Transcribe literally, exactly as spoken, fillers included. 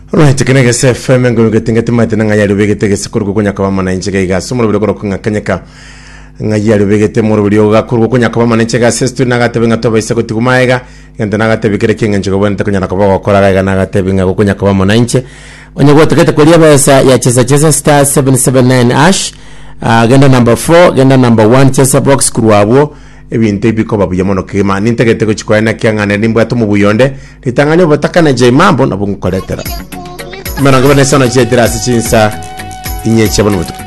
Right, kenega S F M ngo ngetingete matena ngayali begete sekuru kunya kwa mama na inchega igasumuro biro ko ngakanyeka ngayali begete muro biro gakuru kunya kwa mama na inchega sestu nagate benga toba isako tikumaega ngende nagate bikere kinga nchego bwente kunya nakaba wakora ga nagate benga kunya kwa mama na inche onye gwa tekete kwa liaba ya ya chesa chesa star seven seven nine ash uh, genda number four genda number one chesa box kuruabo ebinte bikoba buyamono kema nintegete ko chikwana kyangane nimba tumu buyonde litanganya batakana je mambo nabungukoletera Mana gabane sana je dirasi chinsa inye chabano